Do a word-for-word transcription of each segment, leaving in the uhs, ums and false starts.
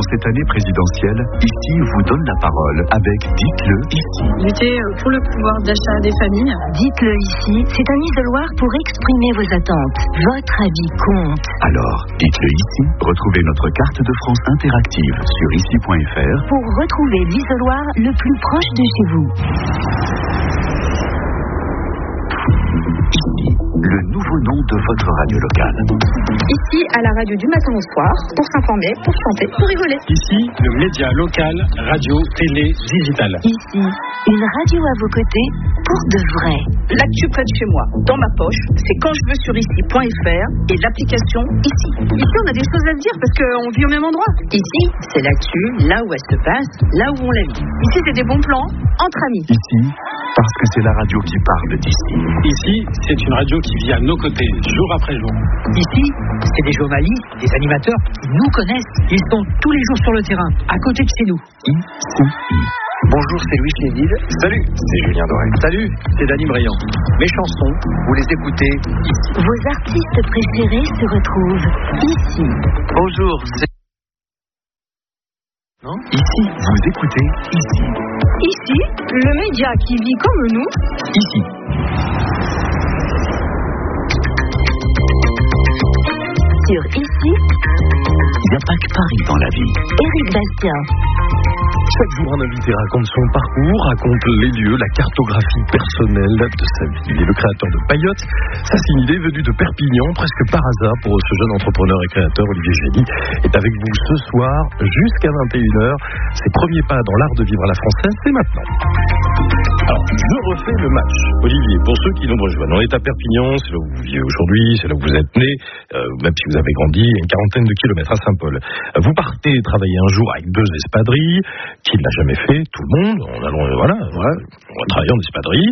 cette année présidentielle, Ici vous donne la parole avec Dites-le ici. Lutter pour le pouvoir d'achat des familles. Dites-le ici, c'est un isoloir pour exprimer vos attentes. Votre avis compte. Alors, dites-le ici. Retrouvez notre carte de France interactive sur ici point f r pour retrouver l'isoloir le plus proche de chez vous. Ici, le nouveau nom de votre radio locale. Ici, à la radio du matin au soir, pour s'informer, pour chanter, pour rigoler. Ici, le média local, radio, télé, digital. Ici, une radio à vos côtés, pour de vrai. L'actu près de chez moi, dans ma poche, c'est quand je veux sur ici point f r et l'application Ici. Ici, on a des choses à se dire parce qu'on vit au même endroit. Ici, c'est l'actu, là où elle se passe, là où on la vit. Ici, c'est des bons plans, entre amis. Ici, parce que c'est la radio qui parle d'ici. Ici, c'est une radio qui vit à nos côtés, jour après jour. Ici, c'est des journalistes, des animateurs qui nous connaissent. Ils sont tous les jours sur le terrain, à côté de chez nous. Ici. Bonjour, c'est Louis Chédid. Salut, c'est Julien Doré. Salut, c'est Dany Briand. Mes chansons, vous les écoutez ici. Vos artistes préférés se retrouvent ici. Bonjour, c'est... Non ? Ici, vous écoutez ici. Ici, le média qui vit comme nous. Ici. Sur Ici, il n'y a pas que Paris dans la vie. Éric Bastien. Chaque jour, un invité raconte son parcours, raconte les lieux, la cartographie personnelle de sa vie. Il est le créateur de Payotte. Ça, c'est une idée venue de Perpignan, presque par hasard pour ce jeune entrepreneur et créateur Olivier Gély. Est avec vous ce soir jusqu'à vingt et une heures. Ses premiers pas dans l'art de vivre à la française, c'est maintenant. Alors, je refais le match. Olivier, pour ceux qui nous rejoignent, on est à Perpignan, c'est là où vous vivez aujourd'hui, c'est là où vous êtes né, euh, même si vous avez grandi, il y a une quarantaine de kilomètres à Saint-Paul. Vous partez travailler un jour avec deux espadrilles. Qui ne l'a jamais fait, tout le monde, on allons, voilà, voilà, on va travailler en espadrille,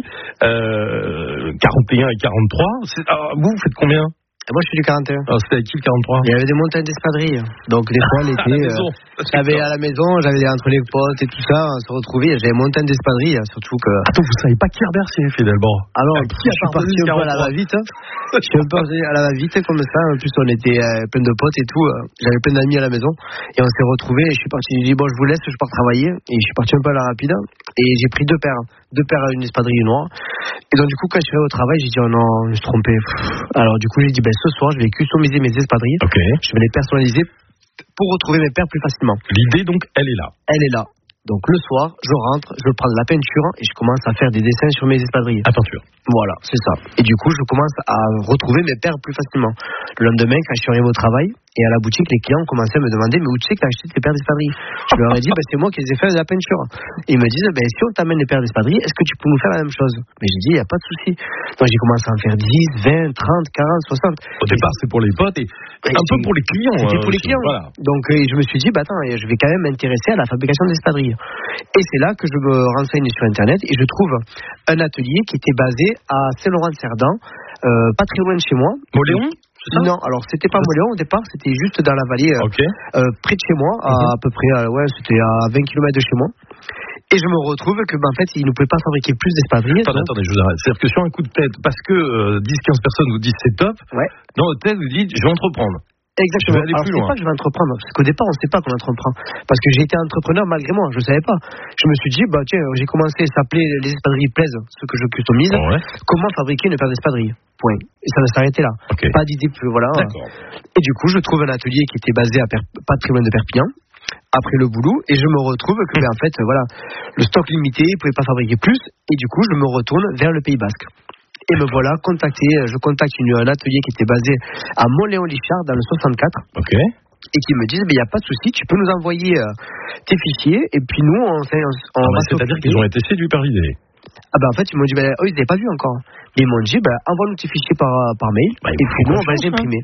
euh, quarante et un et quarante-trois, c'est, alors, vous, vous faites combien? Moi, je suis du quarante et un. Alors, c'était avec qui le quarante-trois? Il y avait des montagnes d'espadrilles. Donc, des fois, l'été, euh, j'avais à la maison, j'avais entre les potes et tout ça, on se retrouvait, j'avais montagnes d'espadrilles, surtout que... Attends, vous savez pas qui Herbert s'est fait d'abord? Alors, ah, je suis parti un peu à la va-vite. Je suis un peu à la va-vite comme ça. En plus, on était euh, plein de potes et tout. Euh, j'avais plein d'amis à la maison. Et on s'est retrouvés. Et je suis parti. J'ai dit, bon, je vous laisse, je pars travailler. Et je suis parti un peu à la rapide. Et j'ai pris deux paires. Deux paires à une espadrille noire. Et donc, du coup, quand je suis allé au travail, j'ai dit, oh non, je me suis trompé. Alors, du coup, j'ai dit, ben, ce soir, je vais customiser mes espadrilles. Okay. Je vais les personnaliser pour retrouver mes paires plus facilement. L'idée, donc, elle est là. Elle est là. Donc le soir, je rentre, je prends de la peinture et je commence à faire des dessins sur mes espadrilles. À peinture. Voilà, c'est ça. Et du coup, je commence à retrouver mes paires plus facilement. Le lendemain, quand je suis arrivé au travail et à la boutique, les clients commençaient à me demander, mais où tu sais que tu as acheté tes paires d'espadrilles? Je leur ai dit, bah, c'est moi qui les ai fait de la peinture. Et ils me disent, bah, si on t'amène les paires d'espadrilles, est-ce que tu peux nous faire la même chose? Mais j'ai dit, il n'y a pas de souci. Donc j'ai commencé à en faire dix, vingt, trente, quarante, soixante. Au départ, c'est pour les potes et, et un peu pour les clients. C'était hein, pour les clients. Voilà. Donc euh, je me suis dit, bah attends, je vais quand même m'intéresser à la fabrication d'espadrilles. Et c'est là que je me renseigne sur Internet et je trouve un atelier qui était basé à Saint-Laurent-de-Cerdan, euh, pas très loin de chez moi. Moléon? Non, alors c'était pas Moléon au départ, c'était juste dans la vallée, euh, okay. euh, près de chez moi, à, mm-hmm. à peu près, euh, ouais, c'était à vingt kilomètres de chez moi. Et je me retrouve que, ben, en fait, ils ne pouvaient pas fabriquer plus d'espadrilles. Attendez, donc... attendez, je vous arrête. C'est-à-dire que sur un coup de tête, parce que euh, dix quinze personnes vous disent c'est top, ouais. dans votre tête, vous dites je vais entreprendre. Exactement. Alors, c'est loin. Pas que je vais entreprendre, parce qu'au départ, on ne sait pas qu'on entreprend. Parce que j'ai été entrepreneur malgré moi, je ne savais pas. Je me suis dit, bah, tiens, j'ai commencé à s'appeler Les espadrilles plaisent, ce que je customise. Ouais. Comment fabriquer une paire d'espadrilles? Point. Et ça va s'arrêter là. Okay. Pas d'idée plus, voilà. D'accord. Et du coup, je trouve un atelier qui était basé à per- pas très loin de Perpignan. Après le boulot, et je me retrouve que, ben, en fait, voilà, le stock limité, ils ne pouvaient pas fabriquer plus. Et du coup, je me retourne vers le Pays Basque. Et me voilà contacté, je contacte une, un atelier qui était basé à Montléon-Lichard dans le soixante-quatre. Ok. Et qui me disent, il n'y a pas de souci, tu peux nous envoyer euh, tes fichiers, et puis nous, on, on, on ah va bah, c'est-à-dire qu'ils ont été séduits par l'idée. Ah bah en fait, ils m'ont dit, bah, eux, ils n'avaient pas vu encore. Et ils m'ont dit, bah, envoie-nous tes fichiers par, par mail, bah, et puis nous, on va les imprimer.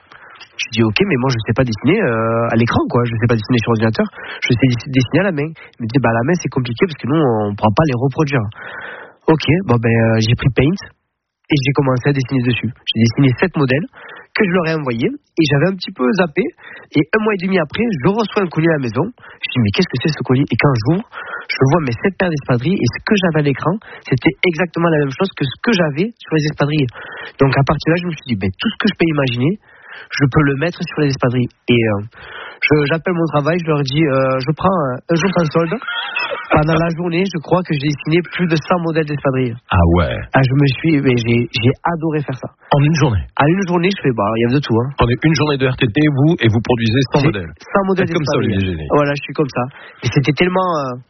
Je dis, ok, mais moi, je ne sais pas dessiner euh, à l'écran, quoi. Je ne sais pas dessiner sur ordinateur, je sais dessiner à la main. Ils me disent, bah, à la main, c'est compliqué, parce que nous, on ne pourra pas les reproduire. Ok, bon, ben, euh, j'ai pris Paint. Et j'ai commencé à dessiner dessus. J'ai dessiné sept modèles que je leur ai envoyés. Et j'avais un petit peu zappé. Et un mois et demi après, je reçois un colis à la maison. Je dis, mais qu'est-ce que c'est ce colis? Et quand j'ouvre, je vois mes sept paires d'espadrilles. Et ce que j'avais à l'écran, c'était exactement la même chose que ce que j'avais sur les espadrilles. Donc à partir de là, je me suis dit, ben, tout ce que je peux imaginer, je peux le mettre sur les espadrilles. Et euh, Je, j'appelle mon travail, je leur dis, euh, je prends un jour sans solde. Pendant la journée, je crois que j'ai dessiné plus de cent modèles d'espadrilles. Ah ouais. Ah, je me suis, mais j'ai, j'ai adoré faire ça. En une journée. À une journée, je fais, bah, il y avait de tout. Hein. Prenez une journée de R T T, vous, et vous produisez cent J'ai modèles. cent modèles comme ça, d'espadrilles. Olivier Génie. Voilà, je suis comme ça. Et c'était tellement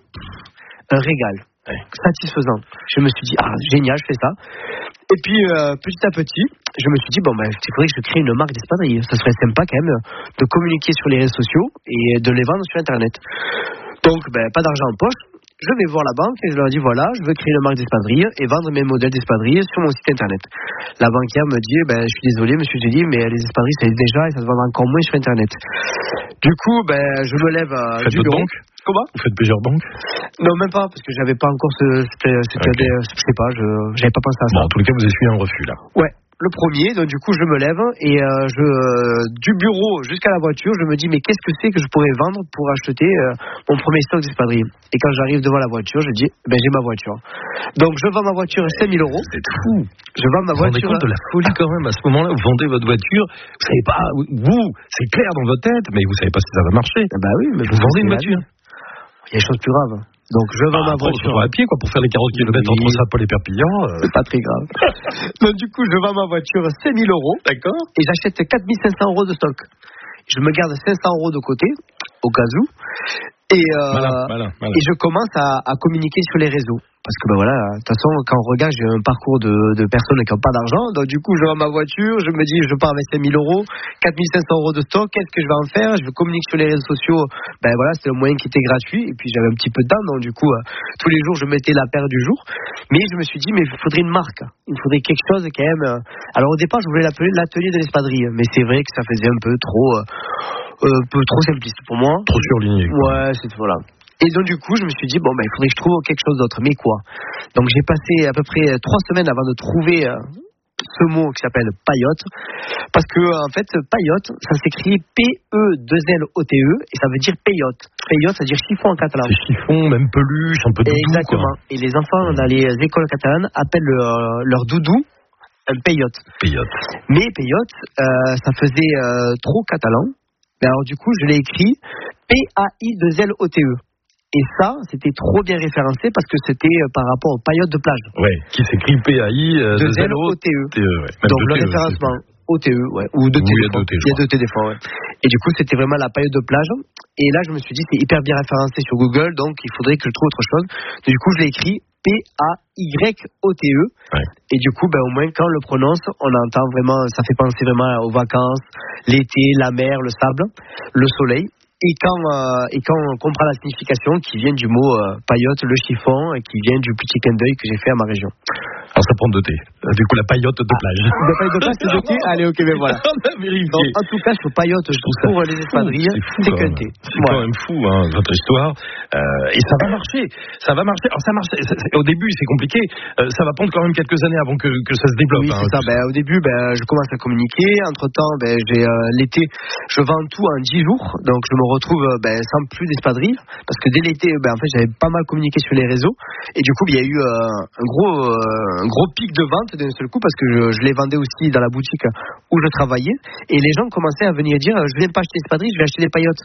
euh, un régal, ouais. satisfaisant. Je me suis dit, ah, génial, je fais ça. Et puis, euh, petit à petit, je me suis dit, bon, ben, il faudrait que je crée une marque d'espadrilles. Ça serait sympa quand même de communiquer sur les réseaux sociaux et de les vendre sur Internet. Donc, ben, pas d'argent en poche. Je vais voir la banque et je leur dis, voilà, je veux créer une marque d'espadrilles et vendre mes modèles d'espadrilles sur mon site Internet. La banquière me dit, ben, je suis désolé, monsieur Génie, mais les espadrilles, ça existe déjà et ça se vend encore moins sur Internet. Du coup, ben, je me lève euh, du bureau. Banque Comment ? Vous faites plusieurs banques ? Non, même pas, parce que j'avais pas encore ce, c'était, c'était okay. des, je sais pas, je, j'avais pas pensé à ça. Bon, en tous les cas, vous essuyez un refus, là. Ouais. Le premier, donc du coup je me lève et euh, je euh, du bureau jusqu'à la voiture, je me dis mais qu'est-ce que c'est que je pourrais vendre pour acheter euh, mon premier stock d'espadrilles. Et quand j'arrive devant la voiture, je dis ben j'ai ma voiture. Donc je vends ma voiture à cinq mille euros. C'est fou. Je vends ma vous voiture. Vous vous rendez compte de la folie quand même à ce moment-là, vous vendez votre voiture, vous savez pas, vous, c'est clair dans votre tête, mais vous savez pas si ça va marcher. Bah oui, mais vous vendez une voiture. Il y a des choses plus graves. Donc je vends bah, ma voiture à pied quoi pour faire les quarante kilomètres oui. entre Saint-Paul et Perpignan. Euh... C'est pas très grave. Donc du coup je vends ma voiture cinq mille euros. D'accord. Et j'achète quatre mille cinq cents euros de stock. Je me garde cinq cents euros de côté au cas où. Et, euh, malin, malin, malin. et je commence à, à communiquer sur les réseaux. Parce que ben voilà, de toute façon, quand on regarde, j'ai un parcours de, de personnes qui n'ont pas d'argent. Donc du coup, je vends ma voiture, je me dis, je pars avec cinq mille euros, quatre mille cinq cents euros de stock, qu'est-ce que je vais en faire ? Je communique sur les réseaux sociaux. Ben voilà, c'était le moyen qui était gratuit. Et puis j'avais un petit peu de temps, donc du coup, euh, tous les jours, je mettais la paire du jour. Mais je me suis dit, mais il faudrait une marque. Il faudrait quelque chose quand même. Euh... Alors au départ, je voulais l'appeler l'atelier de l'espadrille. Mais c'est vrai que ça faisait un peu trop, euh, un peu trop simpliste pour moi. Trop surligné. Quoi. Ouais, c'est voilà. Et donc du coup, je me suis dit, bon, ben, il faudrait que je trouve quelque chose d'autre. Mais quoi ? Donc j'ai passé à peu près trois semaines avant de trouver euh, ce mot qui s'appelle paillote. Parce que, en fait, paillote, ça s'écrit P E deux L O T E et ça veut dire paillote. Paillote, ça veut dire chiffon en catalan. C'est chiffon, même peluche, un peu doudou. Exactement. Quoi. Et les enfants dans les écoles catalanes appellent leur, leur doudou un paillote. Paillote. Mais paillote, euh, ça faisait euh, trop catalan. Alors du coup, je l'ai écrit P A I deux L O T E. Et ça, c'était trop bien référencé parce que c'était par rapport aux paillotes de plage. Ouais, qui s'écrit P A I deux L O T E. Donc le référencement O T E, ouais, ou de téléphone. Il y a deux téléphones, ouais. Et du coup, c'était vraiment la paillote de plage. Et là, je me suis dit, c'est hyper bien référencé sur Google, donc il faudrait que je trouve autre chose. Du coup, je l'ai écrit P A Y O T E. Ouais. Et du coup, ben, au moins, quand on le prononce, on entend vraiment, ça fait penser vraiment aux vacances, l'été, la mer, le sable, le soleil. Et quand, euh, et quand on comprend la signification qui vient du mot euh, paillote, le chiffon, et qui vient du petit clin d'œil que j'ai fait à ma région. Alors ça prend deux T. Du coup, la paillote de plage. Ah, la paillote de plage, c'est deux T. Allez, ok, mais voilà. Donc, en tout cas, sur paillote, je trouve pour les espadrilles, c'est qu'un T. C'est voilà. Quand même fou, hein, votre histoire. Euh, et ça va marcher. Ça va marcher. Alors, ça marche. Ça, au début, c'est compliqué. Euh, ça va prendre quand même quelques années avant que, que ça se développe. Oui, hein, c'est ça. Ben, au début, ben, je commence à communiquer. Entre-temps, ben, j'ai euh, l'été, je vends tout en dix jours. Donc, je me retrouve ben, sans plus d'espadrilles. Parce que dès l'été, ben, en fait, j'avais pas mal communiqué sur les réseaux. Et du coup, il y a eu euh, un gros, euh, un gros pic de vente d'un seul coup parce que je, je les vendais aussi dans la boutique où je travaillais. Et les gens commençaient à venir dire, je viens pas acheter d'espadrilles, je vais acheter des paillotes.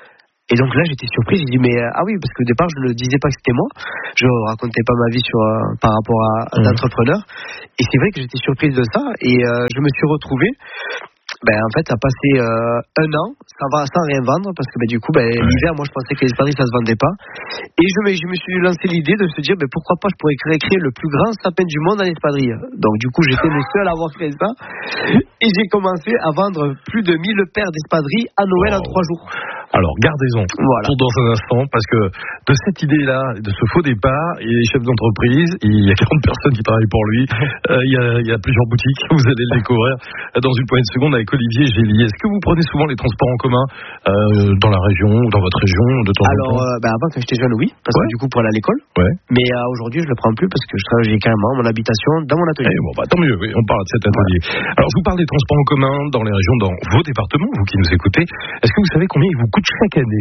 Et donc là, j'étais surpris. J'ai dit, mais ah oui, parce qu'au départ, je ne disais pas que c'était moi. Je racontais pas ma vie sur, euh, par rapport à, à mmh. d'entrepreneur. Et c'est vrai que j'étais surprise de ça. Et euh, je me suis retrouvé, ben, en fait, à passer euh, un an sans, sans rien vendre. Parce que ben, du coup, ben, mmh. l'hiver, moi, je pensais que les espadrilles, ça se vendait pas. Et je me, je me suis lancé l'idée de se dire, ben, pourquoi pas, je pourrais créer, créer le plus grand sapin du monde en espadrilles. Donc du coup, j'étais le seul à avoir créé ça. Et j'ai commencé à vendre plus de mille paires d'espadrilles à Noël wow. en trois jours. Alors, gardez-en voilà. pour dans un instant, parce que de cette idée-là, de ce faux départ, il est chef d'entreprise, il y a quarante personnes qui travaillent pour lui, euh, il, y a, il y a plusieurs boutiques, vous allez le découvrir dans une poignée de secondes avec Olivier Gélier. Est-ce que vous prenez souvent les transports en commun euh, dans la région, dans votre région, de temps Alors, en temps euh, bah avant, quand j'étais jeune, oui, parce ouais. que du coup, pour aller à l'école. Ouais. Mais euh, aujourd'hui, je le prends plus parce que je travaille carrément mon habitation dans mon atelier. Eh bon, bah, tant mieux, oui, on parle de cet atelier. Voilà. Alors, je vous parle des transports en commun dans les régions, dans vos départements, vous qui nous écoutez. Est-ce que vous savez combien il vous coûte chaque année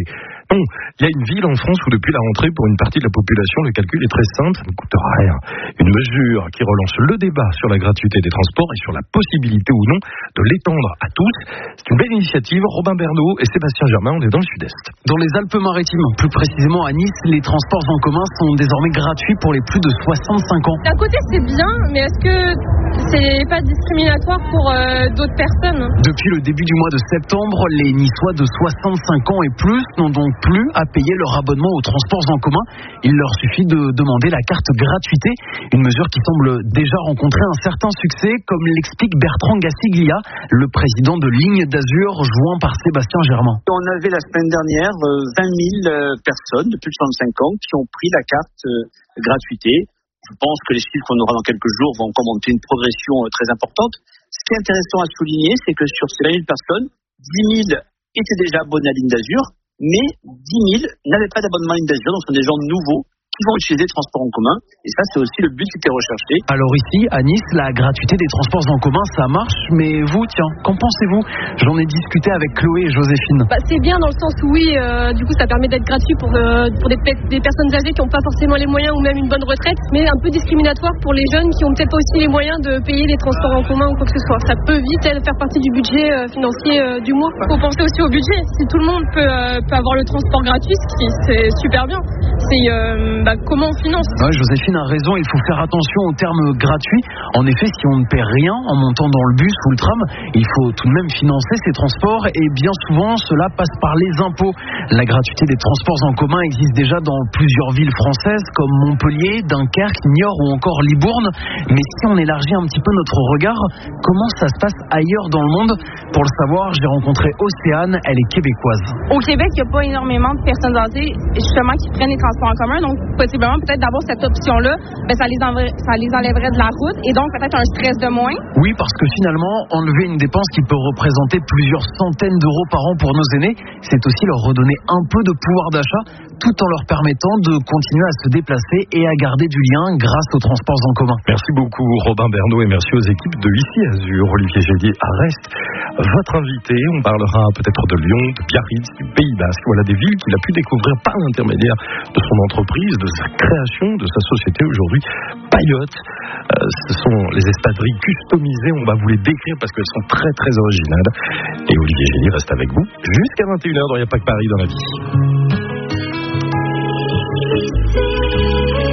Bon, il y a une ville en France où depuis la rentrée, pour une partie de la population, le calcul est très simple, ça ne coûte rien. Une mesure qui relance le débat sur la gratuité des transports et sur la possibilité ou non de l'étendre à tous. C'est une belle initiative. Robin Bernot et Sébastien Germain, on est dans le sud-est. Dans les Alpes-Maritimes, plus précisément à Nice, les transports en commun sont désormais gratuits pour les plus de soixante-cinq ans. D'un côté, c'est bien, mais est-ce que c'est pas discriminatoire pour euh, d'autres personnes? Depuis le début du mois de septembre, les Niçois de soixante-cinq ans et plus n'ont donc plus à payer leur abonnement aux transports en commun. Il leur suffit de demander la carte gratuité, une mesure qui semble déjà rencontrer un certain succès, comme l'explique Bertrand Gassiglia, le président de Ligne d'Azur, joint par Sébastien Germain. On avait la semaine dernière vingt mille personnes de plus de soixante-cinq ans qui ont pris la carte gratuité. Je pense que les chiffres qu'on aura dans quelques jours vont encore montrer une progression très importante. Ce qui est intéressant à souligner, c'est que sur ces vingt mille personnes, dix mille étaient déjà abonnés à Ligne d'Azur, mais dix mille n'avaient pas d'abonnement à Ligne d'Azur, donc ce sont des gens nouveaux qui vont utiliser les transports en commun. Et ça, c'est aussi le but qui était recherché. Alors ici, à Nice, la gratuité des transports en commun, ça marche. Mais vous, tiens, qu'en pensez-vous? J'en ai discuté avec Chloé et Joséphine. Bah, c'est bien dans le sens où, oui, euh, du coup, ça permet d'être gratuit pour, euh, pour des, des personnes âgées qui n'ont pas forcément les moyens ou même une bonne retraite, mais un peu discriminatoire pour les jeunes qui n'ont peut-être pas aussi les moyens de payer les transports en commun ou quoi que ce soit. Ça peut vite elle, faire partie du budget euh, financier euh, du mois. Il faut penser aussi au budget. Si tout le monde peut, euh, peut avoir le transport gratuit, c'est super bien. C'est euh, bah, comment on finance? Ouais, Joséphine a raison, il faut faire attention aux termes gratuits. En effet, si on ne paie rien en montant dans le bus ou le tram, il faut tout de même financer ces transports et bien souvent cela passe par les impôts. La gratuité des transports en commun existe déjà dans plusieurs villes françaises comme Montpellier, Dunkerque, Niort ou encore Libourne. Mais si on élargit un petit peu notre regard, comment ça se passe ailleurs dans le monde? Pour le savoir, j'ai rencontré Océane, elle est québécoise. Au Québec, il n'y a pas énormément de personnes âgées justement qui prennent les transports en commun, donc possiblement peut-être d'avoir cette option-là, ben, ça, les enlèverait, ça les enlèverait de la route et donc peut-être un stress de moins. Oui, parce que finalement, enlever une dépense qui peut représenter plusieurs centaines d'euros par an pour nos aînés, c'est aussi leur redonner un peu de pouvoir d'achat tout en leur permettant de continuer à se déplacer et à garder du lien grâce aux transports en commun. Merci beaucoup Robin Bernot et merci aux équipes de Ici Azur. Olivier Gélier à Rest, votre invité. On parlera peut-être de Lyon, de Biarritz, du Pays Basque. Voilà des villes qu'il a pu découvrir par l'intermédiaire de son entreprise, de sa création, de sa société aujourd'hui, Payotte. Euh, ce sont les espadrilles customisées, on va vous les décrire parce qu'elles sont très très originales. Et Olivier Gélier reste avec vous jusqu'à vingt et une heures dans Il n'y a pas que Paris dans la vie.